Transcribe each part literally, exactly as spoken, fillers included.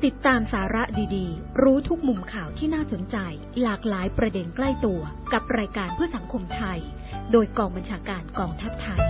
ติดตามสาระดีๆรู้ทุกมุมข่าวที่น่าสนใจหลากหลายประเด็นใกล้ตัวกับรายการเพื่อสังคมไทยโดยกองบัญชาการกองทัพไทย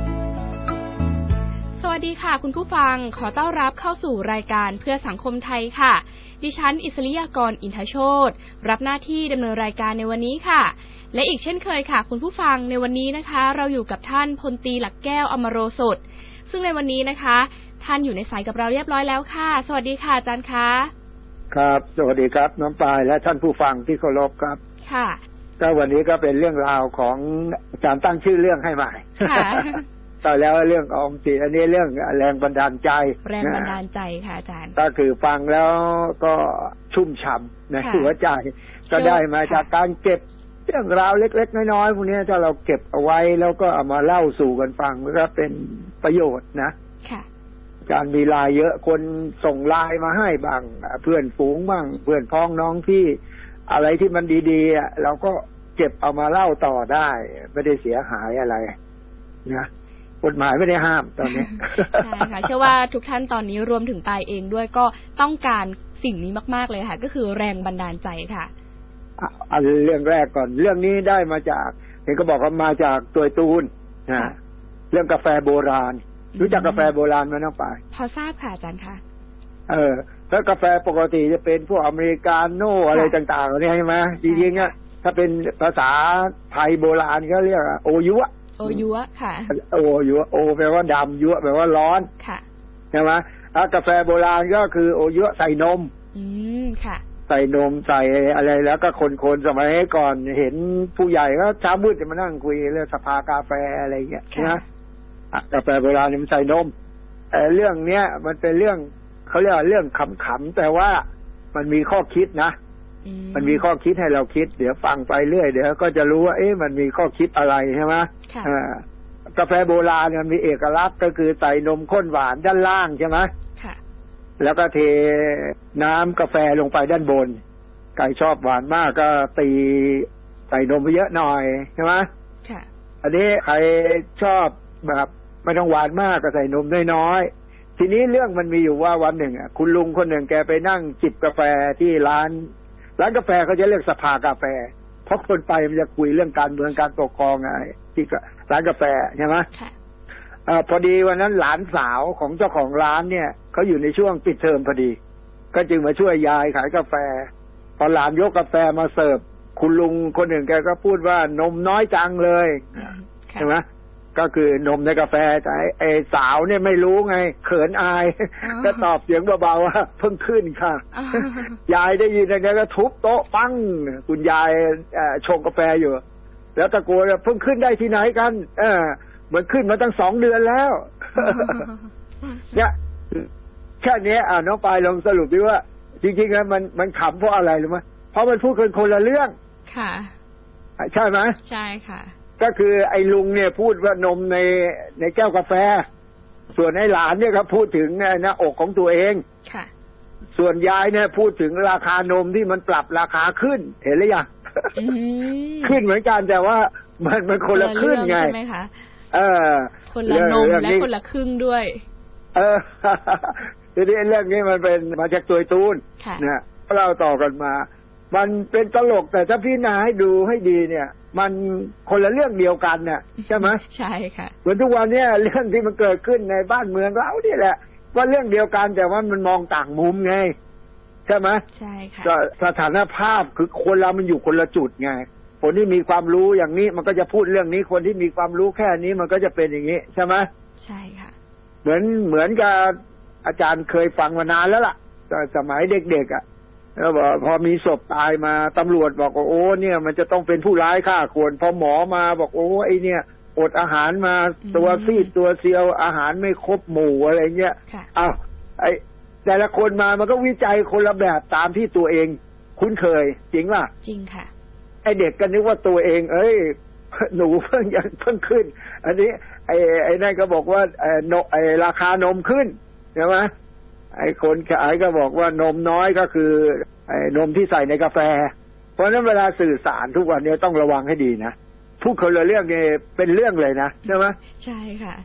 สวัสดีค่ะคุณผู้ฟังขอต้อนรับเข้าสู่รายการเพื่อสังคมไทยค่ะดิฉันอิสริยากรอินทโชติรับหน้าที่ดำเนินรายการในวันนี้ค่ะและอีกเช่นเคยค่ะคุณผู้ฟังในวันนี้นะคะเราอยู่กับท่านพลตรีหลักแก้วอมโรสดซึ่งในวันนี้นะคะท่านอยู่ในสายกับเราเรียบร้อยแล้วค่ะสวัสดีค่ะอาจารย์คะครับสวัสดีครับน้องปายและท่านผู้ฟังที่เคารพครับค่ะก็วันนี้ก็เป็นเรื่องราวของอาจารย์ตั้งชื่อเรื่องให้ใหม่ค่ะต่อแล้วเรื่องของจิตอันนี้เรื่องแรงบันดาลใจแรงบันดาลใจค่ะอาจารย์ก็คือฟังแล้วก็ชุ่มฉ่ำในหัวใจก็ได้มาจากการเก็บเรื่องราวเล็กๆน้อยๆพวกนี้ถ้าเราเก็บเอาไว้แล้วก็เอามาเล่าสู่กันฟังมันก็เป็นประโยชน์นะค่ะการมีไลน์เยอะคนส่งไลน์มาให้บ้างเพื่อนฝูงบ้างเพื่อนพ้องน้องที่อะไรที่มันดีๆเราก็เก็บเอามาเล่าต่อได้ไม่ได้เสียหายอะไรนะกฎหมายไม่ได้ห้ามตอนนี้ใช่ค่ะเชื่อว่าทุกท่านตอนนี้รวมถึงตายเองด้วยก็ต้องการสิ่งนี้มากๆเลยค่ะก็คือแรงบันดาลใจค่ะอันเรื่องแรกก่อนเรื่องนี้ได้มาจากเห็นก็บอกว่ามาจากตัวตูนนะเรื่องกาแฟโบราณรู้จักกาแฟโบราณไหมน้องปายพอทราบค่ะอาจารย์ค่ะเออแล้วกาแฟปกติจะเป็นพวกอเมริกาโน่อะไรต่างๆเนี่ยใช่ไหมจริงๆเนี่ยถ้าเป็นภาษาไทยโบราณก็เรียกโอยุะโอยุะค่ะโอยุะโอแปลว่าดำยุะแปลว่าร้อนค่ะใช่ไหมแล้วกาแฟโบราณก็คือโอยุะใส่นมอืมค่ะใส่นมใส่อะไรแล้วก็คนๆสมัยก่อนเห็นผู้ใหญ่ก็เช้ามืดจะมานั่งคุยเรื่องสภากาแฟอะไรเงี้ยนะกาแฟโบราณนี่มันใส่นมเอ่อเรื่องเนี้ยมันเป็นเรื่องเขาเรียกว่าเรื่องขำๆแต่ว่ามันมีข้อคิดนะมันมีข้อคิดให้เราคิดเดี๋ยวฟังไปเรื่อยเดี๋ยวก็จะรู้ว่าเอ๊ะมันมีข้อคิดอะไรใช่ไหมอ่ากาแฟโบราณมันมีเอกลักษณ์ก็คือใส่นมข้นหวานด้านล่างใช่ไหมค่ะแล้วก็เทน้ำกาแฟลงไปด้านบนใครชอบหวานมากก็ตีใส่นมไปเยอะหน่อยใช่ไหมค่ะอันนี้ใครชอบแบบไม่ต้องหวานมากก็ใส่นมน้อยๆทีนี้เรื่องมันมีอยู่ว่าวันหนึ่งอ่ะคุณลุงคนหนึ่งแกไปนั่งจิบกาแฟที่ร้านร้านกาแฟเขาจะเรียกสภากาแฟเพราะคนไปมันจะคุยเรื่องการเมืองการปกครองอะไรที่ร้านกาแฟใช่ไหมค่ะอ่าพอดีวันนั้นหลานสาวของเจ้าของร้านเนี่ยเขาอยู่ในช่วงปิดเทอมพอดีก็จึงมาช่วยยายขายกาแฟพอหลานยกกาแฟมาเสิร์ฟคุณลุงคนหนึ่งแกก็พูดว่านมน้อยจังเลยใช่ไหมก็คือนมในกาแฟแต่ไอ้สาวเนี่ยไม่รู้ไงเขินอายก็ตอบเสียงเบาๆว่าเพิ่งขึ้นค่ะยายได้ยินอย่างนี้ก็ทุบโต๊ะปั้งคุณยายชงกาแฟอยู่แล้วตะโกนเพิ่งขึ้นได้ที่ไหนกันเออเหมือนขึ้นมาตั้งสองเดือนแล้วเนี่ยแค่นี้อ่าน้องปายลองสรุปดิว่าจริงๆแล้วมันมันขำเพราะอะไรรู้ไหมเพราะมันพูดคนคนละเรื่องค่ะใช่ไหมใช่ค่ะก็คือไอ้ลุงเนี่ยพูดว่านมในในแก้วกาแฟส่วนไอ้หลานเนี่ยก็พูดถึงหน้าอกของตัวเองค่ะส่วนยายเนี่ยพูดถึงราคานมที่มันปรับราคาขึ้นเห็นหรือยังขึ้นเหมือนกันแต่ว่ามันมันคนละครึ่งไงใช่ไหมคะเออคนละนมและคนละครึ่งด้วยเออทีนี้เรื่องนี้มันเป็นมาจากตัวตูนนะเราต่อกันมามันเป็นตลกแต่ถ้าพี่นาให้ดูให้ดีเนี่ยมันคนละเรื่องเดียวกันเนี่ยใช่ไหมใช่ค่ะเหมือนทุกวันนี้เรื่องที่มันเกิดขึ้นในบ้านเมืองเรานี่แหละว่าเรื่องเดียวกันแต่ว่ามันมองต่างมุมไงใช่ไหมใช่ค่ะสถานภาพคือคนเรามันอยู่คนละจุดไงคนที่มีความรู้อย่างนี้มันก็จะพูดเรื่องนี้คนที่มีความรู้แค่นี้มันก็จะเป็นอย่างนี้ใช่ไหมใช่ค่ะเหมือนเหมือนกับอาจารย์เคยฟังมานานแล้วล่ะสมัยเด็กๆอ่ะแล้วบอกพอมีศพตายมาตำรวจบอกว่าโอ้เนี่ยมันจะต้องเป็นผู้ร้ายฆ่าคนพอหมอมาบอกโอ้ไอเนี่ยอดอาหารมาตัวซีดตัวเซียวอาหารไม่ครบหมู่อะไรเงี้ยอ้าวไอแต่ละคนมามันก็วิจัยคนละแบบตามที่ตัวเองคุ้นเคยจริงป่ะจริงค่ะไอเด็กก็นึกว่าตัวเองเอ้ยหนูเพิ่งยังเพิ่งขึ้นอันนี้ไอไอนั่นก็บอกว่าไอนไอราคานมขึ้นใช่ไหมไอ้คนขายก็บอกว่านมน้อยก็คือไอ้นมที่ใส่ในกาแฟเพราะฉะนั้นเวลาสื่อสารทุกวันนี้ต้องระวังให้ดีนะพูดคนละเรื่องนี่เป็นเรื่องเลยนะใช่ไหมใช่ค่ะ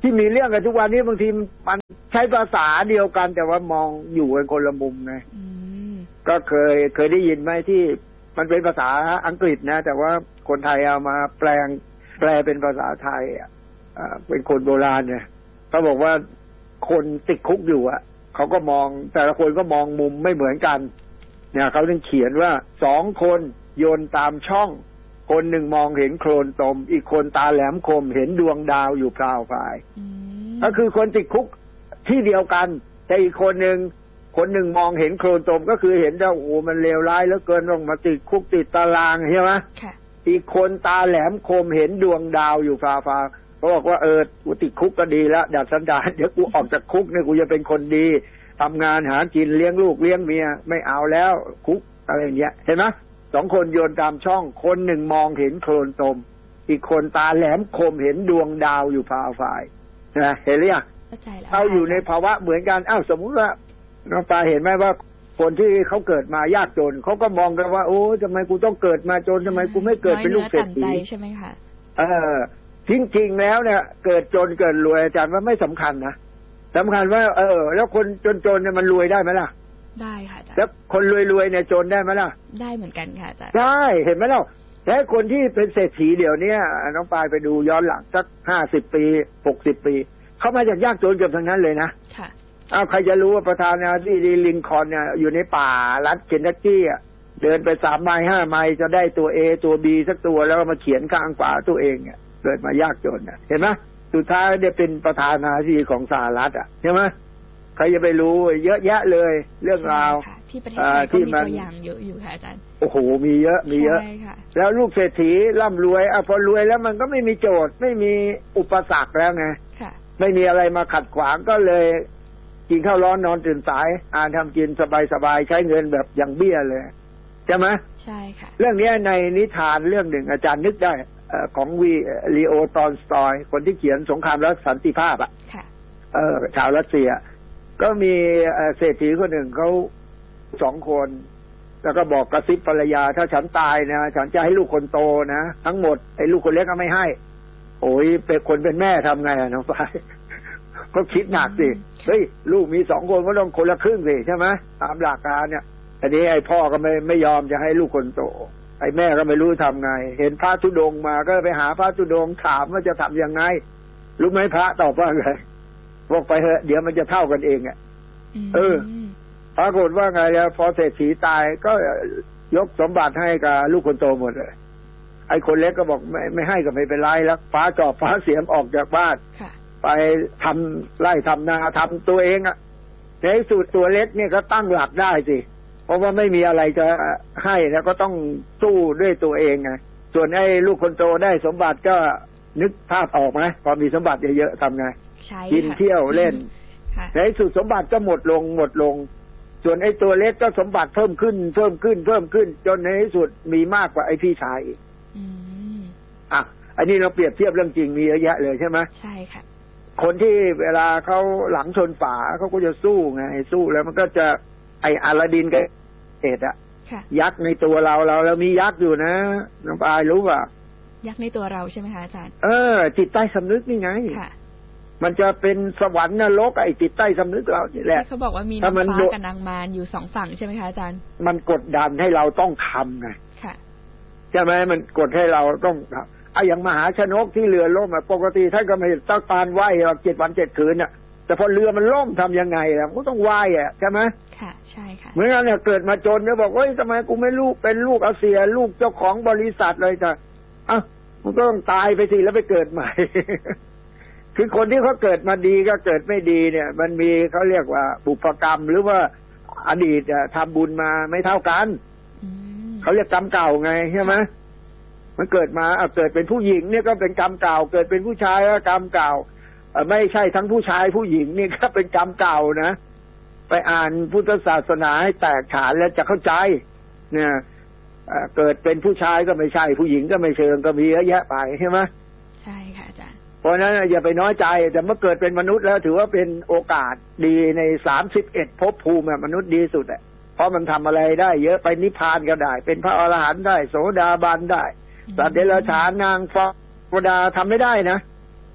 ที่มีเรื่องกันทุกวันนี้บางทีมันใช้ภาษาเดียวกันแต่ว่ามองอยู่กันคนละมุมไงก็เคยเคยได้ยินไหมที่มันเป็นภาษาอังกฤษนะแต่ว่าคนไทยเอามาแปลงแปลเป็นภาษาไทยอ่ะเป็นคนโบราณเนี่ยเขาบอกว่าคนติดคุกอยู่อ่ะเขาก็มองแต่ละคนก็มองมุมไม่เหมือนกันเนี่ยเขาถึงเขียนว่าสองคนโยนตามช่องคนหนึ่งมองเห็นโคลนตมอีกคนตาแหลมคมเห็นดวงดาวอยู่พราวพรายก็คือคนติดคุกที่เดียวกันแต่อีกคนหนึ่งคนหนึ่งมองเห็นโคลนตมก็คือเห็นว่าโอ้มันเลวร้ายแล้วเกินต้องมาติดคุกติดตารางใช่ไหมอีกคนตาแหลมคมเห็นดวงดาวอยู่พราวพรายเขาบอกว่าเออกูติดคุกก็ดีแล้วดัดสันดานเดี๋ยวกูออกจากคุกเนี่ยกูจะเป็นคนดีทำงานหากินเลี้ยงลูกเลี้ยงเมียไม่เอาแล้วคุกอะไรอย่างเงี้ยเห็นไหมสองคนโยนตามช่องคนหนึ่งมองเห็นโคลนตมอีกคนตาแหลมคมเห็นดวงดาวอยู่พราวพรายนะเห็นหรือยังเราอยู่ในภาวะเหมือนกันอ้าวสมมุติว่าน้องปลาเห็นไหมว่าคนที่เขาเกิดมายากจนเขาก็มองกันว่าโอ้ทำไมกูต้องเกิดมาจนทำไมกูไม่เกิดเป็นลูกเศรษฐีใช่ไหมคะเออจริงๆแล้วเนี่ยเกิดจนเกิดรวยอาจารย์ว่าไม่สำคัญนะสำคัญว่าเออแล้วคนจนๆเนี่ยมันรวยได้ไหมล่ะได้ค่ะอาจารย์แล้วคนรวยๆเนี่ยจนได้ไหมล่ะได้เหมือนกันค่ะอาจารย์ได้เห็นไหมล่ะและคนที่เป็นเศรษฐีเดี๋ยวนี้น้องปายไปดูย้อนหลังสักห้าสิบปีหกสิบปีเขามาจากยากจนเกือบทั้งนั้นเลยนะค่ะเอาใครจะรู้ว่าประธานาธิบดีลินคอล์นเนี่ยอยู่ในป่ารัฐเคนทักกี้อ่ะเดินไปสามไมล์ห้าไมล์จะได้ตัว A ตัว B สักตัวแล้วมาเขียนข้างฝาตัวเองเนี่ยเกิดมายากจนอ่ะเห็นไหมสุดท้ายได้เป็นประธานาธิบดีของสหรัฐอ่ะใช่ไหมใครจะไปรู้เยอะแยะเลยเรื่องราวที่ประเทศไทยก็มีตัวอย่างเยอะอยู่ค่ะอาจารย์โอ้โหมีเยอะมีเยอะแล้วลูกเศรษฐีร่ำรวยอ่ะพอรวยแล้วมันก็ไม่มีโจทย์ไม่มีอุปสรรคแล้วไงไม่มีอะไรมาขัดขวางก็เลยกินข้าวร้อนนอนตื่นสายอ่านทำกินสบายๆใช้เงินแบบอย่างเบี้ยเลยใช่ไหมใช่ค่ะเรื่องนี้ในนิทานเรื่องหนึ่งอาจารย์นึกได้ของวีลีโอตอลสตอยคนที่เขียนสงครามและสันติภาพอ่ะเออชาวรัสเซียก็มีเศรษฐีคนหนึ่งเขาสองคนแล้วก็บอกกระซิบภรรยาถ้าฉันตายนะฉันจะให้ลูกคนโตนะทั้งหมดไอ้ลูกคนเล็กก็ไม่ให้โอ้ยเป็นคนเป็นแม่ทำไงน้องฝ้ายก็คิดหนักสิเฮ้ยลูกมีสองคนก็ต้องคนละครึ่งสิใช่ไหมตามหลักการเนี่ยอันนี้ไอ้พ่อก็ไม่ไม่ยอมจะให้ลูกคนโตไอ้แม่ก็ไม่รู้ทำไงเห็นพระธุดงค์มาก็ไปหาพระธุดงค์ถามว่าจะทำยังไงรู้ไหมพระตอบว่าไงบอกไปเถอะเดี๋ยวมันจะเท่ากันเองอ่ะเออปรากฏว่าไงแล้วพอเศรษฐีตายก็ยกสมบัติให้กับลูกคนโตหมดเลยไอ้คนเล็กก็บอกไม่ไม่ให้ก็ไม่เป็นไรแล้วฟ้าจอบฟ้าเสียมออกจากบ้านไปทำไร่ทำนาทำตัวเองอ่ะในที่สุดตัวเล็กเนี่ยก็ตั้งหลักได้สิเพราะว่าไม่มีอะไรจะให้แล้วก็ต้องสู้ด้วยตัวเองไงส่วนไอ้ลูกคนโตได้สมบัติก็นึกภาพออกไหมพอมีสมบัติเยอะๆทำไงกินเที่ยวเล่นในที่สุดสมบัติก็หมดลงหมดลงส่วนไอ้ตัวเล็กก็สมบัติเพิ่มขึ้นเพิ่มขึ้นเพิ่มขึ้นจนในที่สุดมีมากกว่าไอ้พี่ชายอีกอ่ะอันนี้เราเปรียบเทียบเรื่องจริงมีเยอะแยะเลยใช่ไหมใช่ค่ะคนที่เวลาเขาหลังชนฝาเขาก็จะสู้ไงสู้แล้วมันก็จะไอ้อลาดินกับเอ็ดอะยักษ์ในตัวเราเราเรามียักษ์อยู่นะน้องปายรู้ป่ะยักษ์ในตัวเราใช่ไหมคะอาจารย์เออจิตใต้สำนึกนี่ไงค่ะมันจะเป็นสวรรค์นรกไอ้จิตใต้สำนึกเรานี่แหละเขาบอกว่ามีนางฟ้ากับนางมารอยู่สองฝั่งใช่ไหมคะอาจารย์มันกดดันให้เราต้องทำไงค่ะใช่ไหมมันกดให้เราต้องทำไอ้อย่างมหาชนกที่เรือล่มอะปกติท่านก็ไม่ต้องการไหว้เราเจ็ดวันเจ็ดคืนอะแต่พอเรือมันล่มทำยังไงล่ะมันก็ต้องไหว้อะใช่ไหมค่ะใช่ค่ะเหมือนกันเนี่ยเกิดมาจนเนี่ยบอกว่าทำไมกูไม่ลูกเป็นลูกอาเซียลูกเจ้าของบริษัทเลยจ้ะอ่ะมันก็ต้องตายไปสิแล้วไปเกิดใหม่ คือคนที่เขาเกิดมาดีก็เกิดไม่ดีเนี่ยมันมีเขาเรียกว่าบุพกรรมหรือว่าอดีตทำบุญมาไม่เท่ากันเขาเรียกกรรมเก่าไงใช่ไหมมันเกิดมาเกิดเป็นผู้หญิงเนี่ยก็เป็นกรรมเก่าเกิดเป็นผู้ชายก็กรรมเก่าไม่ใช่ทั้งผู้ชายผู้หญิงนี่ก็เป็นกรรมเก่านะไปอ่านพุทธศาสนาให้แตกฉานแล้วจะเข้าใจเนี่ยเกิดเป็นผู้ชายก็ไม่ใช่ผู้หญิงก็ไม่เชิงก็มีเยอะแยะไปใช่ไหมใช่ค่ะอาจารย์เพราะนั้นอย่าไปน้อยใจแต่เมื่อเกิดเป็นมนุษย์แล้วถือว่าเป็นโอกาสดีในสามสิบเอ็ดภพภูมิมนุษย์ดีสุดอ่ะเพราะมันทำอะไรได้เยอะไปนิพพานก็ได้เป็นพระอรหันต์ได้โสดาบันได้สัตว์เดรัจฉานนางฟ้าเทวดาทำไม่ได้นะ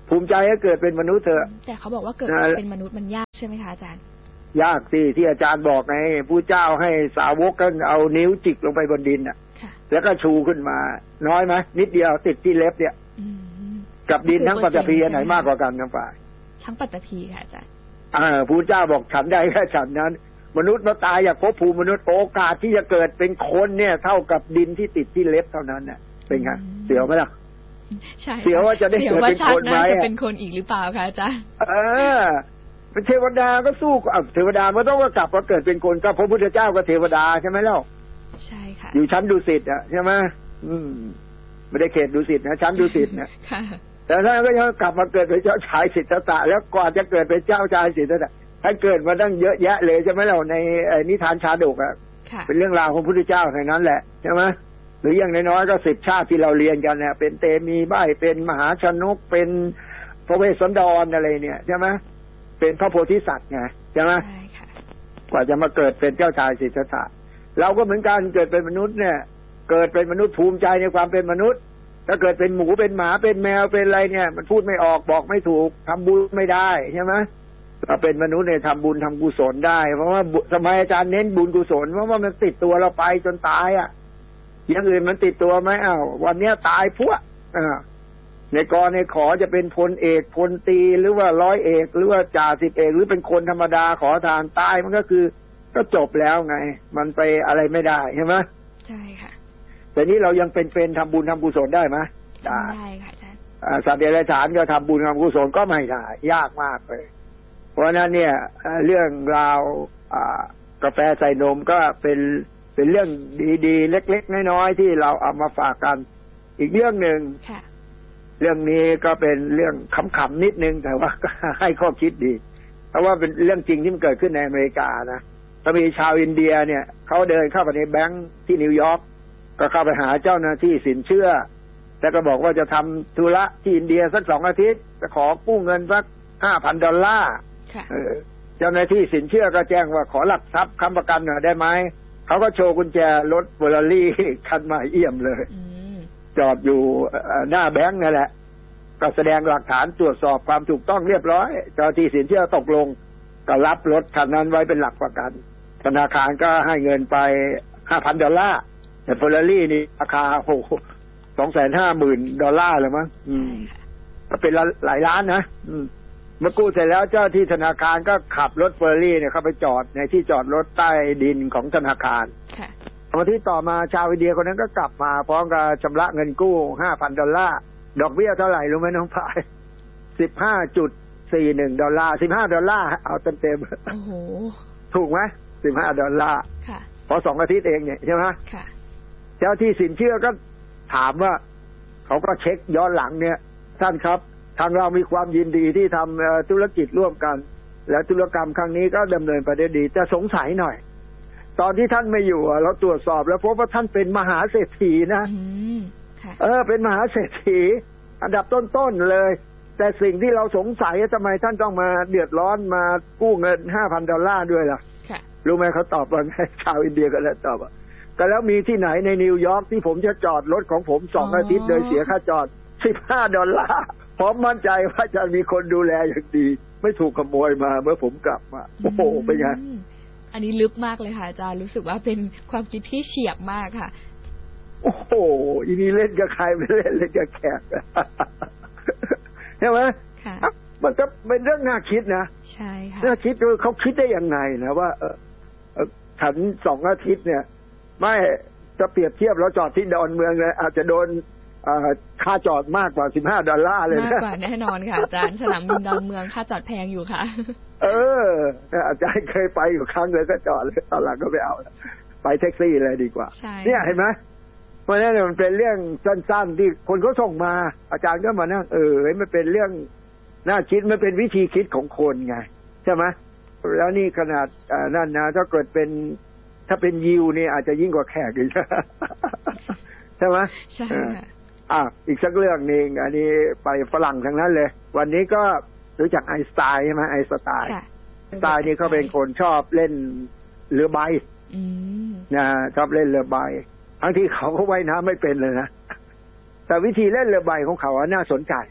ภูมิใจให้เกิดเป็นมนุษย์เถอะแต่เขาบอกว่าเกิดเป็นมนุษย์มันยากใช่ไหมคะอาจารย์ยากสิที่อาจารย์บอกไงผู้เจ้าให้สาวกกันเอานิ้วจิกลงไปบนดินอ่ะแล้วก็ชูขึ้นมาน้อยไหมนิดเดียวติดที่เล็บเนี่ยกับดินทั้งปัตตภีไหนมากกว่ากันครับฝ่ายทั้งปัตตภีค่ะอาจารย์อ่าผู้เจ้าบอกฉันได้แค่ฉันนั้นมนุษย์มาตายอยากพบภูมิมนุษย์โอกาสที่จะเกิดเป็นคนเนี่ยเท่ากับดินที่ติดที่เล็บเท่านั้นเนี่ยเป็นไงเสียวไหมล่ะใช่เสียวว่าจะได้เกิดเป็นคนไหมจะเป็นคนอีกหรือเปล่าคะอาจารย์เออเป็นเทวดาก็สู้กับเทวดาไม่ต้องว่ากลับมาเกิดเป็นคนก็พระพุทธเจ้าก็เทวดาใช่ไหมเล่าใช่ค่ะอยู่ชั้นดุสิตอ่ะใช่ไหมอืมไม่ได้เขตดุสิตนะชั้นดุสิตนะแต่ท่านก็ยังกลับมาเกิดเป็นเจ้าชายสิทธัตถะแล้วกว่าจะเกิดเป็นเจ้าชายสิทธัตถะท่านเกิดมาตั้งเยอะแยะเลยใช่ไหมเราในนิทานชาดกอ่ะเป็นเรื่องราวของพระพุทธเจ้าในนั้นแหละใช่ไหมหรืออย่างน้อยๆก็สิบชาติที่เราเรียนกันเนี่ยเป็นเตมีใบเป็นมหาชนกเป็นพระเวสสันดรอะไรเนี่ยใช่ไหมเป็นพระโพธิสัตว์ไงใช่ไหมกว่าจะมาเกิดเป็นเจ้าชายสิทธัตถะเราก็เหมือนกันเกิดเป็นมนุษย์เนี่ยเกิดเป็นมนุษย์ภูมิใจในความเป็นมนุษย์ถ้าเกิดเป็นหมูเป็นหมาเป็นแมวเป็นอะไรเนี่ยมันพูดไม่ออกบอกไม่ถูกทำบุญไม่ได้ใช่ไหมถ้าเป็นมนุษย์เนี่ยทำบุญทำกุศลได้เพราะว่าสมัยอาจารย์เน้นบุญกุศลเพราะว่ามันติดตัวเราไปจนตายอ่ะอย่างอื่นมันติดตัวไหมอ้าววันนี้ตายพวกอ่าในกรในขอจะเป็นพลเอกพลตรีหรือว่าร้อยเอกหรือว่าจ่าสิบเอกหรือเป็นคนธรรมดาขอทานตายมันก็คือก็จบแล้วไงมันไปอะไรไม่ได้ใช่ไหมใช่ค่ะแต่นี้เรายังเป็นเป็นทำบุญทำกุศลได้ไหมได้ค่ะอาจารย์สัตว์เดรัจฉานก็ทำบุญทำกุศลก็ไม่ได้ยากมากเลยเพราะนั้นเนี่ยเรื่องราวกาแฟใส่นมก็เป็นเป็นเรื่องดีๆเล็กๆน้อยๆที่เราเอามาฝากกันอีกเรื่องหนึ่งเรื่องนี้ก็เป็นเรื่องขำๆนิดนึงแต่ว่าก็ให้ข้อคิดดีเพราะว่าเป็นเรื่องจริงที่มันเกิดขึ้นในอเมริกานะถ้ามีชาวอินเดียเนี่ยเขาเดินเข้าไปในแบงก์ที่นิวยอร์กก็เข้าไปหาเจ้าหน้าที่สินเชื่อแล้วก็บอกว่าจะทำธุระที่อินเดียสักสองอาทิตย์จะขอกู้เงินสักห้าพันดอลลาร์เจ้าหน้าที่สินเชื่อก็แจ้งว่าขอหลักทรัพย์ค้ำประกันหน่อยได้ไหมเขาก็โชว์กุญแจรถเฟอร์รารี่คันใหม่เอี่ยมเลยจอดอยู่หน้าแบงก์นั่นแหละก็แสดงหลักฐานตรวจสอบความถูกต้องเรียบร้อยเจ้าหน้าที่สินเชื่อตกลงก็รับรถคันนั้นไว้เป็นหลักประกันธนาคารก็ให้เงินไปห้าพันดอลลาร์แต่เฟอร์รารี่นี่ราคาโอ้โหสองแสนห้าหมื่นดอลลาร์เลยมั้งก็เป็นหลายล้านนะเมื่อกู้เสร็จแล้วเจ้าที่ธนาคารก็ขับรถเฟอร์รารี่เนี่ยเข้าไปจอดในที่จอดรถใต้ดินของธนาคารวันที่ต่อมาชาวอินเดียคนนั้นก็กลับมาพร้อมกับชำระเงินกู้ห้าพันดอลลาร์ดอกเบี้ยเท่าไหร่รู้ไหมน้องพายสิบห้าจุดสี่หนึ่งดอลลาร์สิบห้าดอลลาร์เอาเต็มเต็มโอ้โหถูกไหมสิบห้าดอลลาร์พอสองอาทิตย์เองเนี่ยใช่ไหมเจ้าที่สินเชื่อก็ถามว่าเขาก็เช็คย้อนหลังเนี่ยท่านครับทางเรามีความยินดีที่ทำธุรกิจร่วมกันและธุรกรรมครั้งนี้ก็ดำเนินไปได้ดีจะสงสัยหน่อยตอนที่ท่านไม่อยู่เราตรวจสอบแล้วพบว่าท่านเป็นมหาเศรษฐีนะเออเป็นมหาเศรษฐีอันดับต้นๆเลยแต่สิ่งที่เราสงสัยทำไมท่านต้องมาเดือดร้อนมากู้เงินห้าพันดอลลาร์ด้วยล่ะรู้ไหมเขาตอบว่าไงชาวอินเดียก็แล้วตอบว่าก็แล้วมีที่ไหนในนิวยอร์กที่ผมจะจอดรถของผมสองอาทิตย์โดยเสียค่าจอดสิบห้าดอลลาร์ผมมั่นใจว่าจะมีคนดูแลอย่างดีไม่ถูกขโมยมาเมื่อผมกลับมาโอ้โหเป็นไงอันนี้ลึกมากเลยค่ะอาจารย์รู้สึกว่าเป็นความคิดที่เฉียบมากค่ะโอ้โหอีนี่เล่นกับใครไม่เล่นเล่นกับแขกใช่ไหมค่ะมันก็เป็นเรื่องน่าคิดนะใช่ค่ะน่าคิดว่าเขาคิดได้ยังไงนะว่าเออฉันสองอาทิตย์เนี่ยไม่จะเปรียบเทียบเราจอดที่ดอนเมืองเลยอาจจะโดนค่าจอดมากกว่าสิบห้าดอลลาร์เลยนะมากกว่าแน่นอนค่ะอาจารย์สนามบินดอนเมืองค่าจอดแพงอยู่ค่ะเอออาจารย์เคยไปอยู่ครั้งเลยก็จอดเลยตอนหลังก็ไม่เอาไปแท็กซี่เลยดีกว่าเนี่ยเห็นไหมเพราะฉะนั้นมันเป็นเรื่องสั้นๆที่คนเขาส่งมาอาจารย์ก็มานั่งเออมันเป็นเรื่องน่าคิดมันเป็นวิธีคิดของคนไงใช่ไหมแล้วนี่ขนาดนั่นนะถ้าเกิดเป็นถ้าเป็นยิวนี่อาจจะยิ่งกว่าแขกอีกใช่ไหมใช่อ่ะอีกสักเรื่องนึงอันนี้ไปฝรั่งทั้งนั้นเลยวันนี้ก็รู้จักไอน์สไตน์ใช่ไหมไอน์สไตน์ไอน์สไตน์นี่เขาเป็นคนชอบเล่นเรือใบนะชอบเล่นเรือใบทั้งที่เขาก็ว่ายน้ำไม่เป็นเลยนะแต่วิธีเล่นเรือใบของเขาน่าสนใจ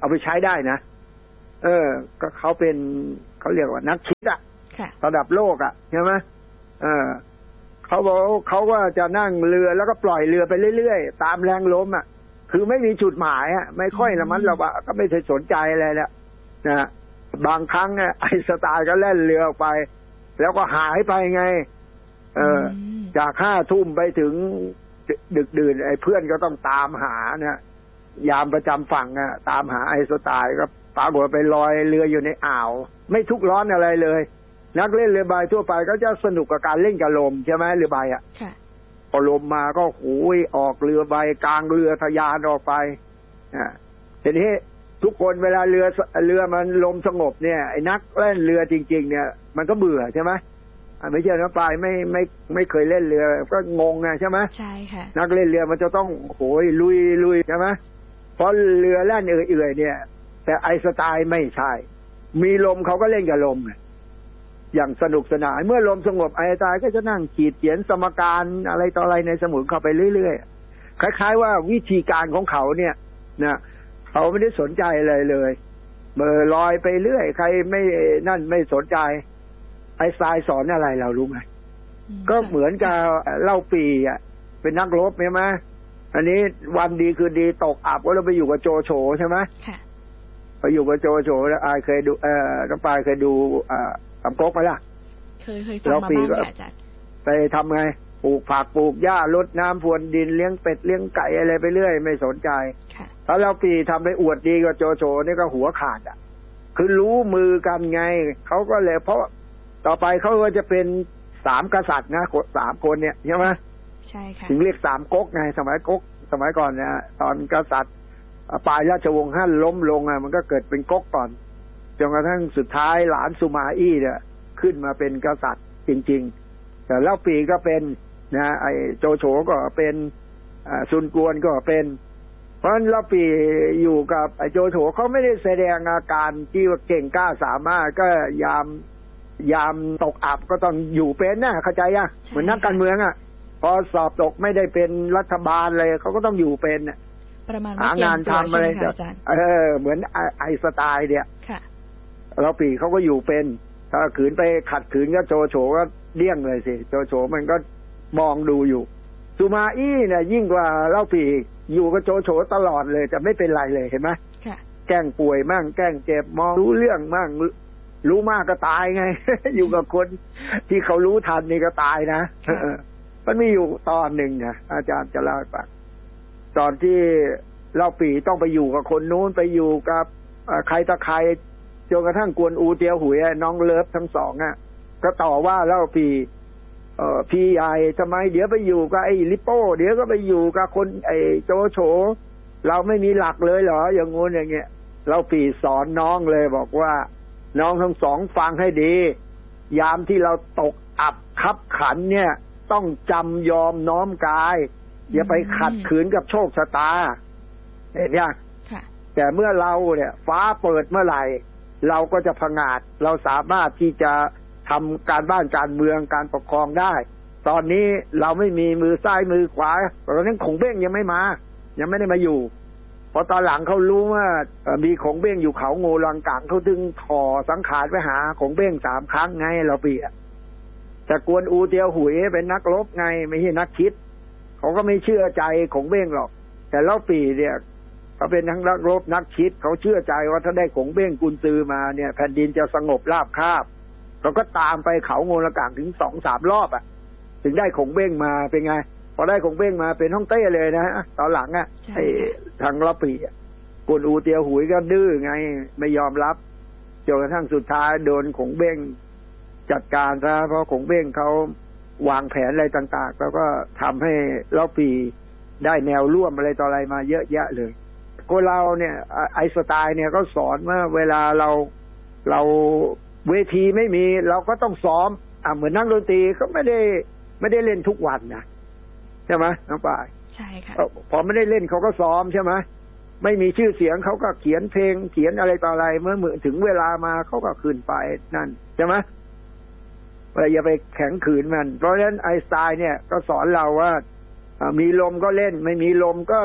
เอาไปใช้ได้นะเออก็เขาเป็นเขาเรียกว่านักคิดอะระดับโลกอะใช่ไหมเออเขาบอกเขาว่าจะนั่งเรือแล้วก็ปล่อยเรือไปเรื่อยๆตามแรงลมอะคือไม่มีจุดหมายอะไม่ค่อยละมันเราก็ไม่เคยสนใจอะไรแล้วนะบางครั้งไอ้สไตล์ก็แล่นเรือออกไปแล้วก็หายไปไงเออจากห้าทุ่มไปถึงดึกดื่นไอ้เพื่อนก็ต้องตามหาเนี่ยยามประจำฝั่งอ่ะตามหาไอ้สไตล์ก็ปรากฏไปลอยเรืออยู่ในอ่าวไม่ทุกข์ร้อนอะไรเลยนักเล่นเรือใบทั่วไปก็จะสนุกกับการเล่นกับลมใช่ไหมเรือใบอ่ะพอลมมาก็โหยออกเรือใบกลางเรือทะยานออกไปอ่าทีนี้ทุกคนเวลาเรือเรือมันลมสงบเนี่ยไอ้นักเล่นเรือจริงๆเนี่ยมันก็เบื่อใช่ไหมไม่ใช่น้ำปลายไม่ไม่ไม่เคยเล่นเรือก็งงไงใช่ไหมใช่ค่ะนักเล่นเรือมันจะต้องโหยลุยลุยใช่ไหมเพราะเรือแล่นเอื่อยๆเนี่ยแต่ไอสไตล์ไม่ใช่มีลมเขาก็เล่นกับลมอย่างสนุกสนานเมื่อลมสงบไอสไตล์ก็จะนั่งขีดเขียนสมการอะไรต่ออะไรในสมุดเข้าไปเรื่อยๆคล้ายๆว่าวิธีการของเขาเนี่ยนะเขาไม่ได้สนใจอะไรเลยเบอร์ลอยไปเรื่อยใครไม่นั่นไม่สนใจไอสไตล์สอนอะไรเรารู้ไหมก็เหมือนกับเล่าปีอ่ะเป็นนักรบใช่ไหมอันนี้วันดีคือดีตกอับก็เราไปอยู่กับโจโฉใช่ไหมไปอยู่กับโจโฉแล้วอายเคยดูเอ่อน้ำปลายเคยดูอ่าทำก๊กไหมล่ะเคยเคยฟังมาบ้างค่ะอาจารย์ไปทำไงปลูกผักปลูกหญ้ารดน้ำพรวนดินเลี้ยงเป็ดเลี้ยงไก่อะไรไปเรื่อยไม่สนใจถ้าเราปีทำไปอวดดีกับโจโฉนี่ก็หัวขาดอ่ะคือรู้มือกันไงเขาก็เลยเพราะต่อไปเขาก็จะเป็นสามกษัตริย์นะสามคนเนี่ยใช่ไหมใช่ค่ะถึงเรียกสามก๊กไงสมัยก๊กสมัยก่อนเนี่ยตอนกษัตริย์ปลายราชวงศ์ฮั่นล้มลงอ่ะมันก็เกิดเป็นก๊กก่อนจนกระทั่งสุดท้ายหลานสุมาอี้เนี่ยขึ้นมาเป็นกษัตริย์จริงๆแต่เล่าปีก็เป็นนะไอ้โจโฉก็เป็นซุนกวนก็เป็นเพราะฉะนั้นเล่าปีอยู่กับไอ้โจโฉเขาไม่ได้แสดงอาการที่ว่าเก่งกล้าสามารถก็ยามยามตกอับก็ต้องอยู่เป็นนะเข้าใจยังเหมือนนักการเมืองอ่ะพอสอบตกไม่ได้เป็นรัฐบาลเลยเขาก็ต้องอยู่เป็นหางานทำอะไรเออเหมือนไอสไตล์เนี่ยเราปีเขาก็อยู่เป็นถ้าขืนไปขัดขืนก็โจโฉก็เลี่ยงเลยสิโจโฉมันก็มองดูอยู่สุมาอี้เนี่ยยิ่งกว่าเล่าปีอยู่กับโจโฉตลอดเลยจะไม่เป็นไรเลยเห็นไหมแกล้งป่วยมั่งแกล้งเจ็บมองรู้เรื่องมั่งรู้มากก็ตายไง อยู่กับคนที่เขารู้ทันนี่ก็ตายนะ มันมีอยู่ตอนหนึ่งนะอาจารย์จะเล่าให้ฟังตอนที่เล่าปีต้องไปอยู่กับคนนู้นไปอยู่กับใครตะใครจนกระทั่งกวนอูเตียวหุยน้องเลิฟทั้งสองอ่ะก็ต่อว่าเล่าปีเอ่อพี่ใหญ่ทำไมเดี๋ยวไปอยู่กับไอ้ลิโป้เดี๋ยวก็ไปอยู่กับคนไอ้โจโฉเราไม่มีหลักเลยเหรออย่างงู้นอย่างเงี้ยเล่าปีสอนน้องเลยบอกว่าน้องทั้งสองฟังให้ดียามที่เราตกอับคับขันเนี่ยต้องจำยอมน้อมกายอย่าไปขัดขืนกับโชคชะตาเห็นยังแต่เมื่อเราเนี่ยฟ้าเปิดเมื่อไหร่เราก็จะผงาดเราสามารถที่จะทำการบ้านการเมืองการปกครองได้ตอนนี้เราไม่มีมือซ้ายมือขวาตอนนั้นขงเบ้งยังไม่มายังไม่ได้มาอยู่พอตอนหลังเขารู้ว่ามีขงเบ้งอยู่เขางูลังกังเขาดึงถอสังขารไปหาขงเบ้งสามครั้งไงเราเปียแต่กวนอูเตียวหุยเป็นนักรบไงไม่ใช่นักคิดเขาก็ไม่เชื่อใจขงเบ้งหรอกแต่เล่าปีเนี่ยเขาเป็นทั้งนักรบนักคิดเขาเชื่อใจว่าถ้าได้ขงเบ้งกุนซือมาเนี่ยแผ่นดินจะสงบราบคาบเขาก็ตามไปเขางูลังกังถึงสองสามรอบอ่ะถึงได้ขงเบ้งมาเป็นไงพอได้ขงเบ้งมาเป็นฮ่องเต้เลยนะตอนหลังอ่ะไอ้ทางละปีกวนอูเตียวหุยก็ดื้อไงไม่ยอมรับจนกระทั่งสุดท้ายโดนขงเบ้งจัดการซะเพราะขงเบ้งเขาวางแผนอะไรต่างๆแล้วก็ทำให้ละปีได้แนวร่วมอะไรต่ออะไรมาเยอะแยะเลยคนเราเนี่ยไอสไตล์เนี่ยก็สอนว่าเวลาเราเราเวทีไม่มีเราก็ต้องซ้อมอ่ะเหมือนนักดนตรีเขาไม่ได้ไม่ได้เล่นทุกวันนะใช่ไหมน้องป่ายใช่ค่ะพอไม่ได้เล่นเขาก็ซ้อมใช่ไหมไม่มีชื่อเสียงเขาก็เขียนเพลงเขียนอะไรต่ออะไรเมื่อถึงเวลามาเขาก็ขึ้นไปนั่นใช่ไหมอย่าไปแข็งขืนมันเพราะฉะนั้นไอน์สไตน์เนี่ยก็สอนเราว่ามีลมก็เล่นไม่มีลมก็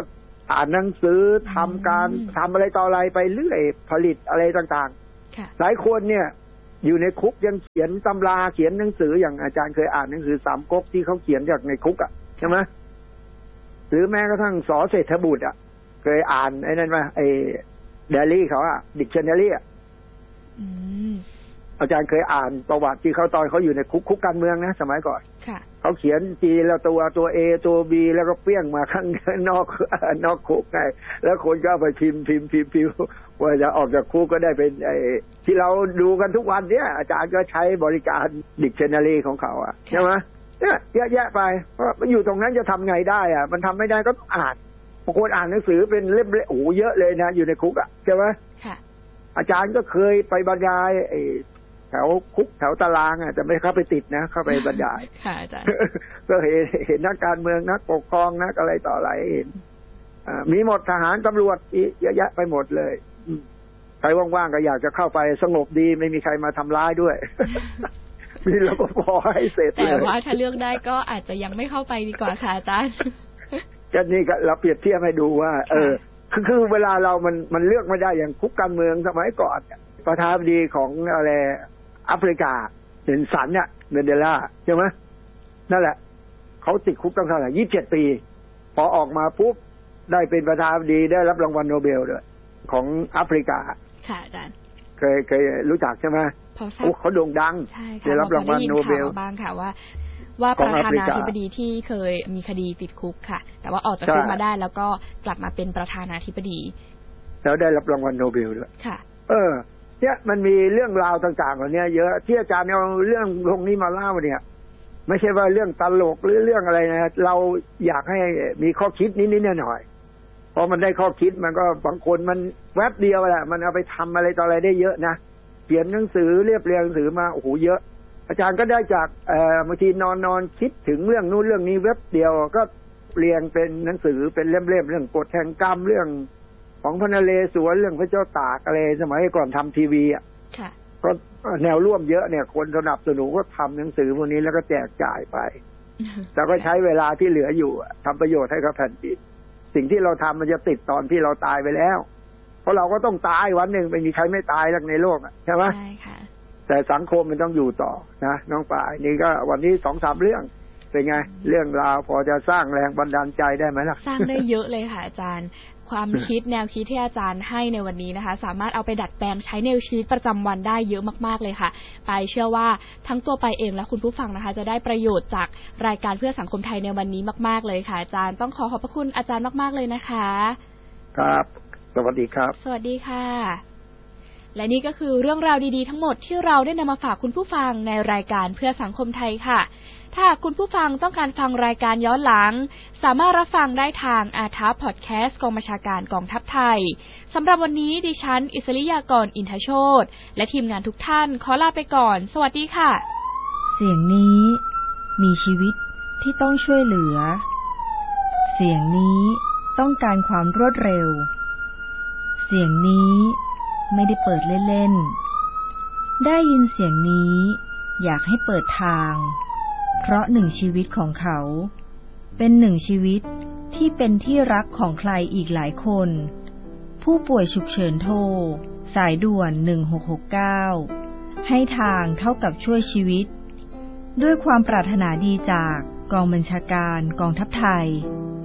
อ่านหนังสือทำการทำอะไรต่ออะไรไปเรื่อยผลิตอะไรต่างๆหลายคนเนี่ยอยู่ในคุกยังเขียนตำราเขียนหนังสืออย่างอาจารย์เคยอ่านหนังสือสามก๊กที่เขาเขียนจากในคุกอ่ะใช่ไหมหรือแม้กระทั่งสอเศรษฐบุตรอ่ะเคยอ่านไอ้นั่นมาไอ้เดลี่เขาอ่ะดิกชันนารีอ่ะอาจารย์เคยอ่านประวัติที่เขาตอนเขาอยู่ในคุกคุกการเมืองนะสมัยก่อนเขาเขียนจีแล้วตัวตัวเอตัวบีแล้วก็เปี้ยงมาข้างนอกนอกคุกไงแล้วคนก็ไปพิมพ์พิมพ์พิมพ์พิมพ์ว่าจะออกจากคุกก็ได้เป็นไอ้ที่เราดูกันทุกวันเนี้ยอาจารย์ก็ใช้บริการดิกชันนารีของเขาอ่ะใช่ไหมเนี่ยเยอะแยะไปเพราะมันอยู่ตรงนั้นจะทำไงได้อ่ะมันทำไม่ได้ก็ต้องอ่านบางคนอ่านหนังสือเป็นเล่มๆโอ้เยอะเลยนะอยู่ในคุกอ่ะใช่ไหมอาจารย์ก็เคยไปบรรยายไอ้แถวคุกแถวตารางอ่ะจะไม่เข้าไปติดนะเข้าไปบรรยายค่ะอาจารย์ก็เห็นเห็นนักการเมืองนักปกครองนักอะไรต่ออะไรเห็นมีหมดทหารตำรวจเยอะแยะไปหมดเลยใครว่างๆก็อยากจะเข้าไปสงบดีไม่มีใครมาทำร้ายด้วยมีรปภให้เสร็จเลยแต่ว่าถ้าเลือกได้ก็อาจจะยังไม่เข้าไปดีกว่าค่ะอาจารย์ก็นี่ก็เราเปรียบเทียบให้ดูว่าเออคือคือเวลาเรามันมันเลือกไม่ได้อย่างคุกการเมืองสมัยก่อนประธานาธิบดีของอะไรแอฟริกาเนลสันเนี่ยเมนเดลาใช่ไหมนั่นแหละเขาติดคุกตั้งเท่าไหร่ยี่สิบเจ็ดปีพอออกมาปุ๊บได้เป็นประธานาธิบดีได้รับรางวัลโนเบลด้วยของแอฟริกาค่ะอาจารย์เคยเคยรู้จักใช่ไหมโอ้เขาโด่งดังได้รับรางวัลโนเบลบ้างค่ะว่าว่าประธานาธิบดีที่เคยมีคดีติดคุกค่ะแต่ว่าออกจากคุกมาได้แล้วก็กลับมาเป็นประธานาธิบดีแล้วได้รับรางวัลโนเบลด้วยค่ะเออเนี่ยมันมีเรื่องราวต่างๆเหล่านี้เยอะที่อาจารย์เอาเรื่องตรงนี้มาเล่าเนี่ยไม่ใช่ว่าเรื่องตลกหรือเรื่องอะไรนะเราอยากให้มีข้อคิดนิดๆหน่อยๆเพราะมันได้ข้อคิดมันก็บางคนมันแวบเดียวแหละมันเอาไปทำอะไรต่ออะไรได้เยอะนะเขียนหนังสือเรียบเรียงหนังสือมาโอ้โหเยอะอาจารย์ก็ได้จากเอ่อบางทีนอนนอนคิดถึงเรื่องนู้นเรื่องนี้แวบเดียวก็เรียงเป็นหนังสือเป็นเล่มๆเรื่องกฎแห่งกรรมเรื่องของพระนเรศวรเรื่องพระเจ้าตากอะไรสมัยก่อนทำทีวีอ่ะก็แนวร่วมเยอะเนี่ยคนสนับสนุนก็ทำหนังสือพวกนี้แล้วก็แจกจ่ายไปแต่ก็ใช้เวลาที่เหลืออยู่ทำประโยชน์ให้กับแผ่นดินสิ่งที่เราทำมันจะติดตอนที่เราตายไปแล้วเพราะเราก็ต้องตายวันหนึ่งไม่มีใครไม่ตายหรอกในโลกใช่ไหมใช่ค่ะแต่สังคมมันต้องอยู่ต่อนะน้องป่านี่ก็วันนี้สองสามเรื่องเป็นไงเรื่องราวพอจะสร้างแรงบันดาลใจได้ไหมล่ะสร้างได้เยอะเลยค่ะอาจารย์ความคิดแนวคิดที่อาจารย์ให้ในวันนี้นะคะสามารถเอาไปดัดแปลงใช้ในชีวิตประจำวันได้เยอะมากๆเลยค่ะไปเชื่อว่าทั้งตัวไปเองและคุณผู้ฟังนะคะจะได้ประโยชน์จากรายการเพื่อสังคมไทยในวันนี้มากๆเลยค่ะอาจารย์ต้องขอขอบพระคุณอาจารย์มากๆเลยนะคะครับสวัสดีครับสวัสดีค่ะและนี่ก็คือเรื่องราวดีๆทั้งหมดที่เราได้นำมาฝากคุณผู้ฟังในรายการเพื่อสังคมไทยค่ะถ้าคุณผู้ฟังต้องการฟังรายการย้อนหลังสามารถรับฟังได้ทางอาร์ ที เอ พอดแคสต์กองบัญชาการกองทัพไทยสำหรับวันนี้ดิฉันอิสริยากรอินทโชติและทีมงานทุกท่านขอลาไปก่อนสวัสดีค่ะเสียงนี้มีชีวิตที่ต้องช่วยเหลือเสียงนี้ต้องการความรวดเร็วเสียงนี้ไม่ได้เปิดเล่นๆได้ยินเสียงนี้อยากให้เปิดทางเพราะหนึ่งชีวิตของเขาเป็นหนึ่งชีวิตที่เป็นที่รักของใครอีกหลายคนผู้ป่วยฉุกเฉินโทรสายด่วนหนึ่งหกหกเก้าให้ทางเท่ากับช่วยชีวิตด้วยความปรารถนาดีจากกองบัญชาการกองทัพไทย